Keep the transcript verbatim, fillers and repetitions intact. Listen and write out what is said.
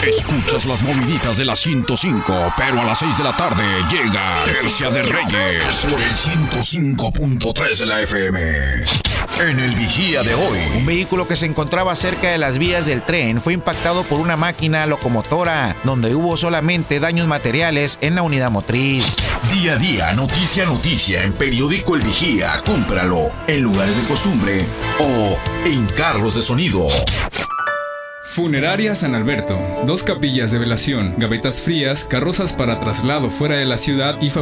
Escuchas las moviditas de la ciento cinco, pero a las seis de la tarde llega Tercia de Reyes por el ciento cinco punto tres de la F M. En el Vigía de hoy, un vehículo que se encontraba cerca de las vías del tren fue impactado por una máquina locomotora, donde hubo solamente daños materiales en la unidad motriz. Día a día, noticia a noticia, en Periódico El Vigía. Cómpralo en lugares de costumbre o en carros de sonido. Funeraria San Alberto. Dos capillas de velación, gavetas frías, carrozas para traslado fuera de la ciudad y